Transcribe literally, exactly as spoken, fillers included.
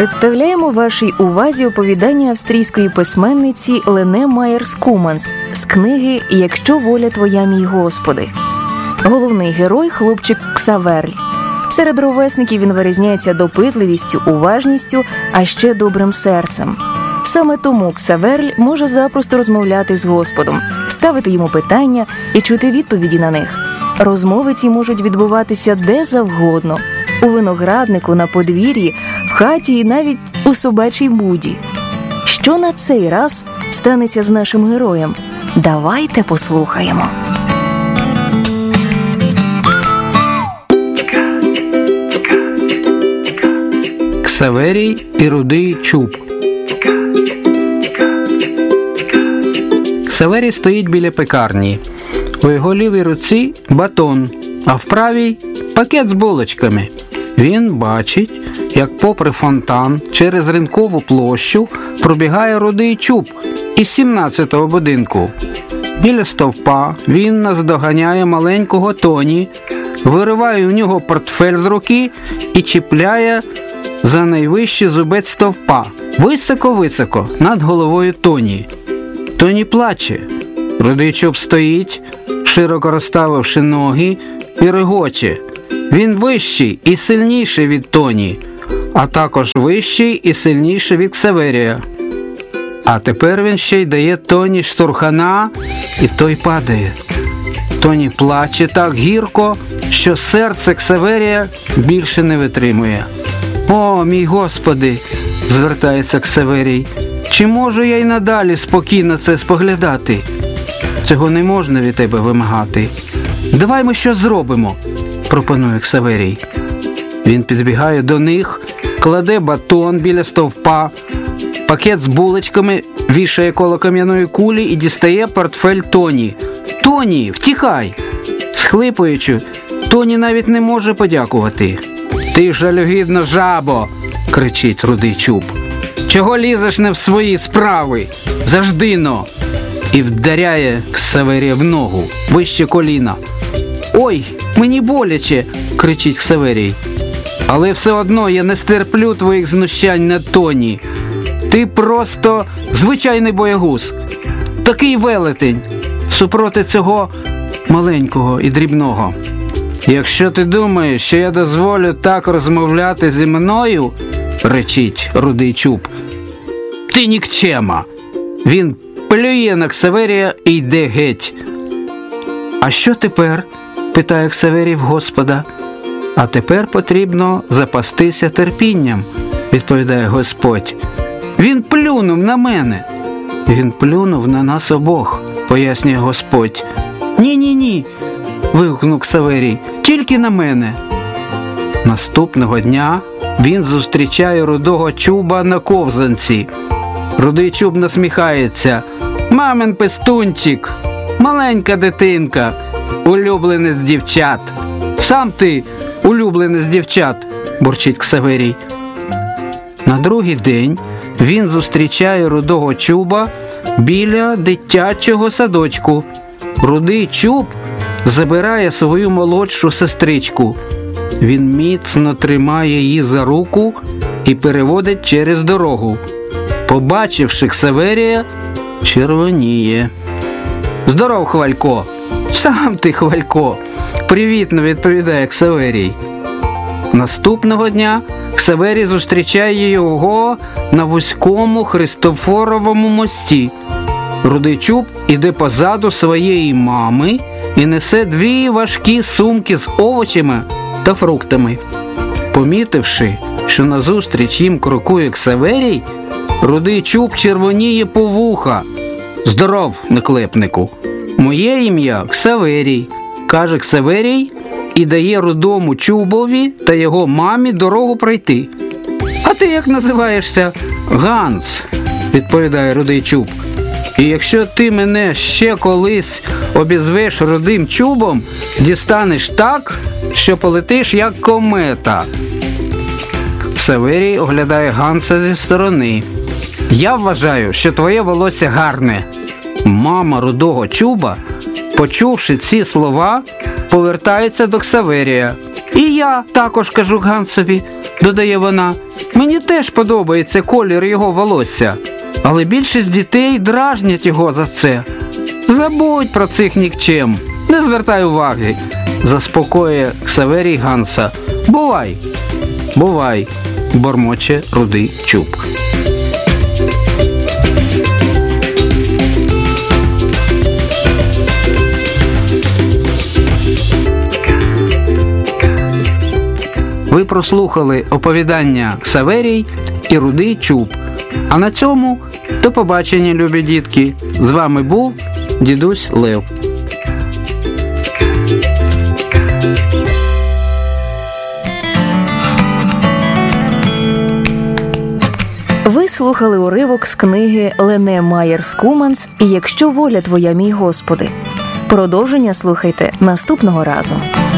Представляємо вашій увазі оповідання австрійської письменниці Лене Майєрс-Куманс з книги «Якщо воля твоя, мій Господи». Головний герой – хлопчик Ксаверль. Серед ровесників він вирізняється допитливістю, уважністю, а ще добрим серцем. Саме тому Ксаверль може запросто розмовляти з Господом, ставити йому питання і чути відповіді на них. Розмови ці можуть відбуватися де завгодно – у винограднику, на подвір'ї, в хаті і навіть у собачій буді. Що на цей раз станеться з нашим героєм? Давайте послухаємо. Ксаверій і рудий чуб. Ксаверій стоїть біля пекарні. У його лівій руці батон, а в правій – пакет з булочками. Він бачить, як попри фонтан через ринкову площу пробігає рудий чуб із сімнадцятого будинку. Біля стовпа він наздоганяє маленького Тоні, вириває у нього портфель з руки і чіпляє за найвищий зубець стовпа, високо-високо, над головою Тоні. Тоні плаче. Рудий чуб стоїть, широко розставивши ноги, і регоче. Він вищий і сильніший від Тоні, а також вищий і сильніший від Ксаверія. А тепер він ще й дає Тоні штурхана, і той падає. Тоні плаче так гірко, що серце Ксаверія більше не витримує. «О, мій Господи!» – звертається Ксаверій. «Чи можу я й надалі спокійно це споглядати? Цього не можна від тебе вимагати. Давай ми щось зробимо», – пропонує Ксаверій. Він підбігає до них, кладе батон біля стовпа, пакет з булочками вішає коло кам'яної кулі і дістає портфель Тоні. «Тоні, втікай!» Схлипуючи, Тоні навіть не може подякувати. «Ти жалюгідна жабо!» – кричить рудий чуб. «Чого лізеш не в свої справи? Заждино!» І вдаряє Ксаверія в ногу, вище коліна. «Ой, мені боляче!» – кричить Ксаверій. «Але все одно я не стерплю твоїх знущань над Тоні. Ти просто звичайний боягуз, такий велетень, супроти цього маленького і дрібного. Якщо ти думаєш, що я дозволю так розмовляти зі мною, – речить рудий чуб, – ти нікчема!» Він плює на Ксаверія і йде геть. «А що тепер?» – питає Ксаверій в Господа. «А тепер потрібно запастися терпінням», – відповідає Господь. «Він плюнув на мене». «Він плюнув на нас обох», – пояснює Господь. «Ні-ні-ні», – вигукнув Ксаверій, – «тільки на мене». Наступного дня він зустрічає рудого чуба на ковзанці. Рудий чуб насміхається. «Мамин пестунчик, маленька дитинка, улюбленець дівчат». «Сам ти улюбленець дівчат», – бурчить Ксаверій. На другий день він зустрічає рудого чуба біля дитячого садочку. Рудий чуб забирає свою молодшу сестричку. Він міцно тримає її за руку і переводить через дорогу. Побачивши Ксаверія, червоніє. «Здоров, Хвалько!» «Сам ти, Хвалько!» – привітно відповідає Ксаверій. Наступного дня Ксаверій зустрічає його на вузькому Христофоровому мості. Рудий чуб іде позаду своєї мами і несе дві важкі сумки з овочами та фруктами. Помітивши, що назустріч їм крокує Ксаверій, рудий чуб червоніє по вуха. «Здоров, наклепнику! Моє ім'я Ксаверій», – каже Ксаверій і дає рудому чубові та його мамі дорогу пройти. «А ти як називаєшся?» «Ганс», – відповідає рудий чуб. «І якщо ти мене ще колись обізвеш рудим чубом, дістанеш так, що полетиш як комета». Ксаверій оглядає Ганса зі сторони. «Я вважаю, що твоє волосся гарне». Мама рудого чуба, почувши ці слова, повертається до Ксаверія. «І я також кажу Гансові», – додає вона. Мені теж подобається колір його волосся, але більшість дітей дражнять його за це. Забудь про цих нікчем, не звертай уваги, заспокоює Ксаверій Ганса. Бувай, бувай, бормоче Рудий Чуб. Ви прослухали оповідання Ксаверій і Рудий Чуб. А на цьому до побачення, любі дітки. З вами був дідусь Лев. Ви слухали уривок з книги Лене Майєр Скуманс «І якщо воля твоя, мій Господи». Продовження слухайте наступного разу.